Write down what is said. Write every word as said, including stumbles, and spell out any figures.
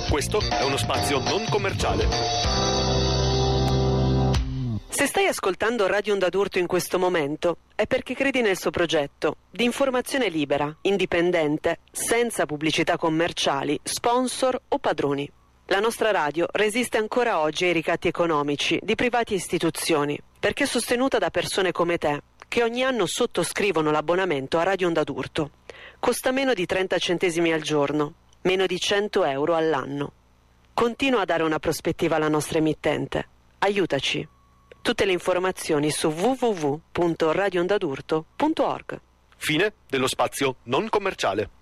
Questo è uno spazio non commerciale. Se stai ascoltando Radio Onda d'Urto in questo momento è perché credi nel suo progetto di informazione libera, indipendente, senza pubblicità commerciali, sponsor o padroni. La nostra radio resiste ancora oggi ai ricatti economici di privati e istituzioni perché è sostenuta da persone come te che ogni anno sottoscrivono l'abbonamento a Radio Onda d'Urto. Costa meno di trenta centesimi al giorno, meno di cento euro all'anno. Continua a dare una prospettiva alla nostra emittente. Aiutaci. Tutte le informazioni su w w w punto radio onda d'urto punto org. Fine dello spazio non commerciale.